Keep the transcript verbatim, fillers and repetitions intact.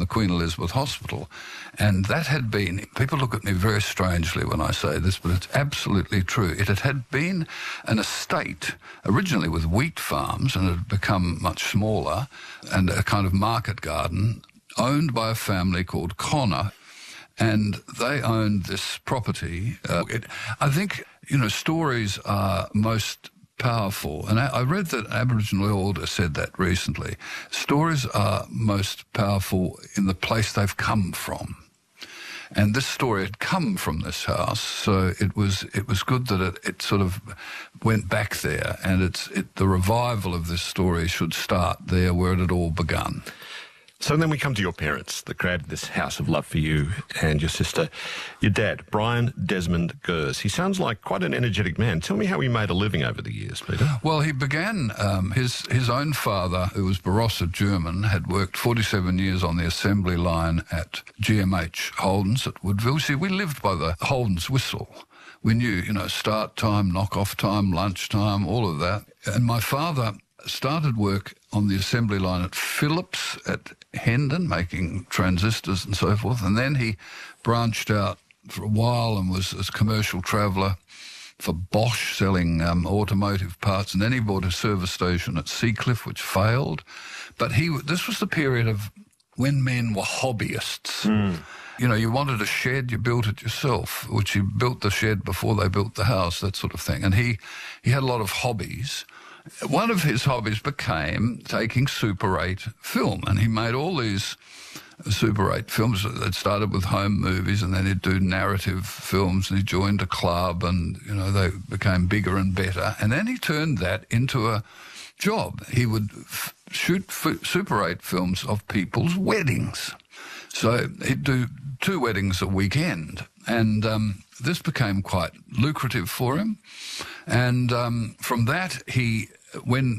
Queen Elizabeth Hospital. And that had been, people look at me very strangely when I say this, but it's absolutely true. It had, had been an estate, originally with wheat farms, and it had become much smaller, and a kind of market garden, owned by a family called Connor. And they owned this property. Uh, it, I think, you know, stories are most powerful. And I, I read that an Aboriginal elder said that recently. Stories are most powerful in the place they've come from. And this story had come from this house, so it was it was good that it, it sort of went back there. And it's it, the revival of this story should start there where it had all begun. So then we come to your parents that created this house of love for you and your sister. Your dad, Brian Desmond Gers. He sounds like quite an energetic man. Tell me how he made a living over the years, Peter. Well, he began, um, his, his own father, who was Barossa German, had worked forty-seven years on the assembly line at G M H Holden's at Woodville. See, we lived by the Holden's whistle. We knew, you know, start time, knock-off time, lunch time, all of that. And my father started work on the assembly line at Philips at Hendon, making transistors and so forth. And then he branched out for a while and was a commercial traveller for Bosch, selling um, automotive parts. And then he bought a service station at Seacliff, which failed. But he this was the period of when men were hobbyists. Mm. You know, you wanted a shed, you built it yourself, which he built the shed before they built the house, that sort of thing. And he, he had a lot of hobbies. One of his hobbies became taking Super eight film, and he made all these Super eight films that started with home movies, and then he'd do narrative films, and he joined a club, and, you know, they became bigger and better. And then he turned that into a job. He would f- shoot f- Super eight films of people's weddings. So he'd do two weddings a weekend, and um, this became quite lucrative for him. And um, from that, he, when